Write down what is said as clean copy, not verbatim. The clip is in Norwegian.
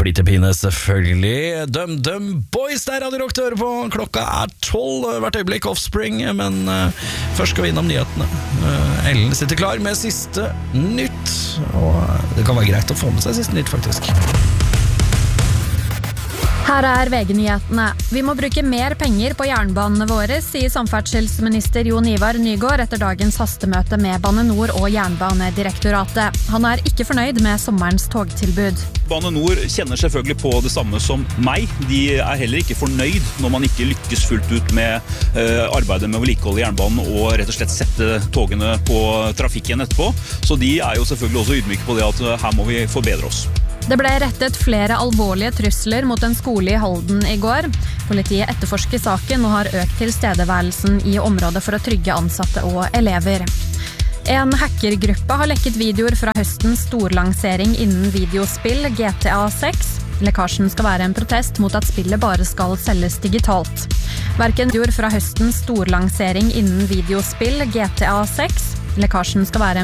Splittepine selvfølgelig. Dum Boys der hadde rokt øre på. Klokka 12 hvert øyeblikk Offspring, men først skal vi innom nyhetene. Ellen sitter klar med siste nytt, og det kan være greit å få med seg siste nytt faktisk. Her VG-nyhetene. Vi må bruke mer penger på jernbanene våre, sier samferdselsminister Jon Ivar Nygård etter dagens hastemøte med Bane Nor og Jernbanedirektoratet. Han ikke fornøyd med sommerens togtilbud. Bane Nor kjenner selvfølgelig på det samme som meg. De heller ikke fornøyd når man ikke lykkes fullt ut med arbeidet med å vedlikeholde jernbanen og rett og slett sette togene på trafikken etterpå. Så de jo selvfølgelig også ydmyke på det at her må vi forbedre oss. Det ble rettet flere alvorlige trusler mot en skole i Halden i går. Politiet etterforsker saken og har økt tilstedeværelsen i området for å trygge ansatte og elever. En hackergruppe har lekket videoer fra høstens storlansering innen videospill GTA 6. Lekkasjen skal være en protest mot at spillet bare skal selges digitalt. Hverken videoer fra høstens storlansering innen videospill GTA 6. Lekkasjen skal være